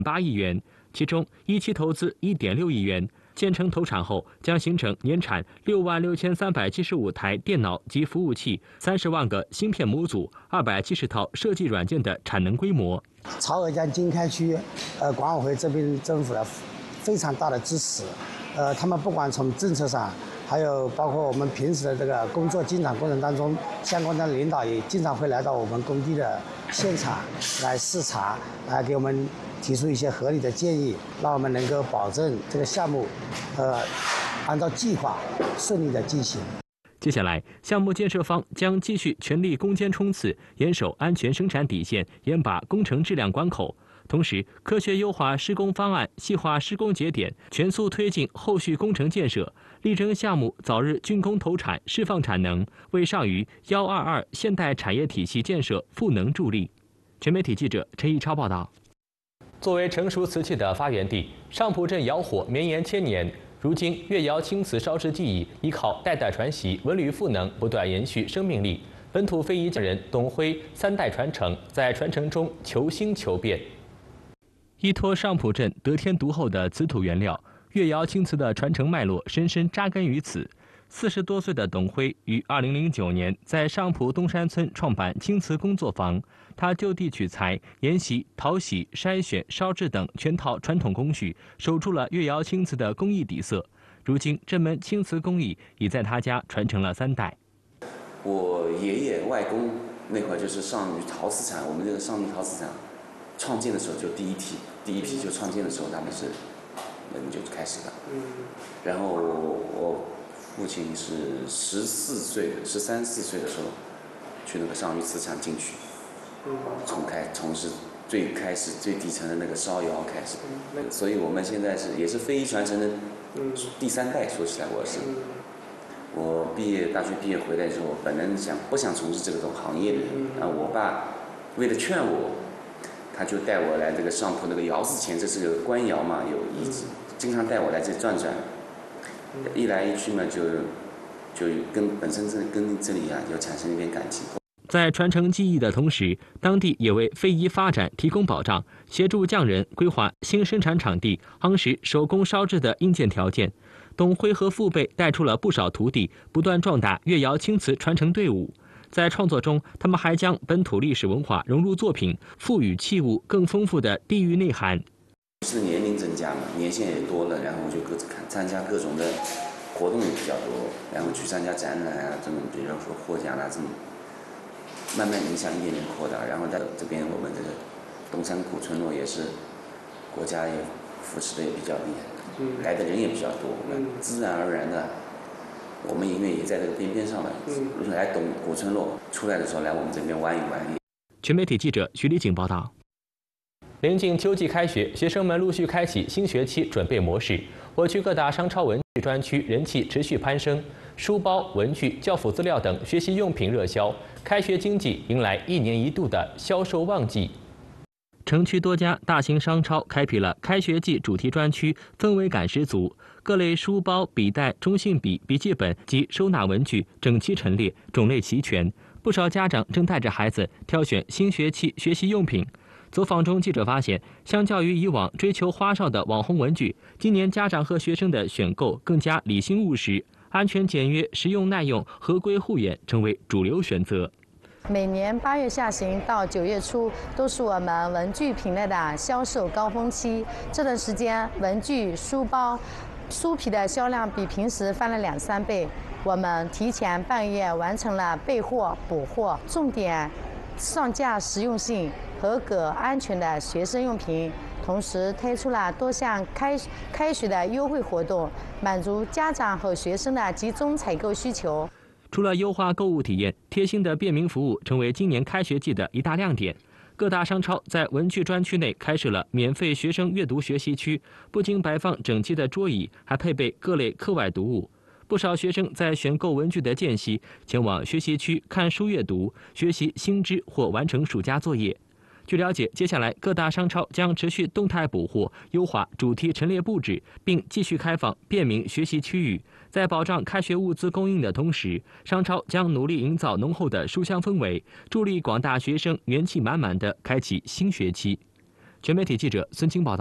8亿元，其中一期投资1.6亿元。建成投产后，将形成年产66375台电脑及服务器、30万个芯片模组、270套设计软件的产能规模。 潮鹅江经开区，管委会这边政府的非常大的支持，他们不管从政策上，还有包括我们平时的这个工作进展过程当中，相关的领导也经常会来到我们工地的现场来视察，来给我们提出一些合理的建议，让我们能够保证这个项目，按照计划顺利的进行。 接下来，项目建设方将继续全力攻坚冲刺，严守安全生产底线，严把工程质量关口。同时，科学优化施工方案，细化施工节点，全速推进后续工程建设，力争项目早日竣工投产，释放产能，为上虞122现代产业体系建设赋能助力。全媒体记者陈一超报道。作为成熟瓷器的发源地，上浦镇窑火绵延千年。如今，越窑青瓷烧制技艺依靠代代传习、文旅赋能，不断延续生命力。本土非遗匠人董辉3代传承，在传承中求新求变。依托上浦镇得天独厚的瓷土原料，越窑青瓷的传承脉络深深扎根于此。40多岁的董辉于2009年在上浦东山村创办青瓷工作坊，他就地取材，研习淘洗、筛选、烧制等全套传统工序，守住了越窑青瓷的工艺底色。如今，这门青瓷工艺已在他家传承了3代。 我爷爷外公那会儿就是上虞陶瓷厂，我们这个上虞陶瓷厂创建的时候就第一批就创建的时候，他们就开始了。然后我父亲是13、14岁的时候去那个上虞瓷厂进去，从事最开始最底层的那个烧窑开始，所以我们现在也是非遗传承的第3代。说起来，我大学毕业回来之后，本人不想从事这种行业的人，然后我爸为了劝我，他就带我来这个上浦那个窑子前，这是个官窑嘛，有遗址，经常带我来这转转。一来一去嘛，就本身跟这里就产生一点感情。 在传承技艺的同时，当地也为非遗发展提供保障，协助匠人规划新生产场地，夯实手工烧制的硬件条件。董辉和父辈带出了不少徒弟，不断壮大越窑青瓷传承队伍。在创作中，他们还将本土历史文化融入作品，赋予器物更丰富的地域内涵。 是年龄增加嘛，年限也多了，然后就参加各种的活动也比较多，然后去参加展览啊，这种比如说获奖啊，这种慢慢影响一点点扩大。然后在这边我们这个东山古村落也是国家也扶持的也比较厉害，来的人也比较多，自然而然的，我们因为也在这个边上了，来古村落出来的时候来我们这边玩一玩。 全媒体记者徐立景报道。临近秋季开学，学生们陆续开启新学期准备模式。我区各大商超文具专区人气持续攀升，书包、文具、教辅资料等学习用品热销。开学经济迎来1年1度的销售旺季。城区多家大型商超开辟了开学季主题专区，氛围感十足。各类书包、笔袋、中性笔、笔记本及收纳文具整齐陈列，种类齐全。不少家长正带着孩子挑选新学期学习用品。走访中，记者发现，相较于以往追求花哨的网红文具，今年家长和学生的选购更加理性务实，安全简约、实用耐用、合规护眼成为主流选择。 每年8月下旬到9月初都是我们文具品类的销售高峰期，这段时间文具、书包、书皮的销量比平时翻了2、3倍。我们提前半个月完成了备货补货，重点上架实用性、合格、安全的学生用品，同时推出了多项开学的优惠活动，满足家长和学生的集中采购需求。 除了优化购物体验，贴心的便民服务成为今年开学季的一大亮点。各大商超在文具专区内开设了免费学生阅读学习区，不仅摆放整齐的桌椅，还配备各类课外读物。不少学生在选购文具的间隙，前往学习区看书阅读，学习新知或完成暑假作业。据了解，接下来各大商超将持续动态补货，优化主题陈列布置，并继续开放便民学习区域。在保障开学物资供应的同时，商超将努力营造浓厚的书香氛围，助力广大学生元气满满地开启新学期。 全媒体记者孙清报道。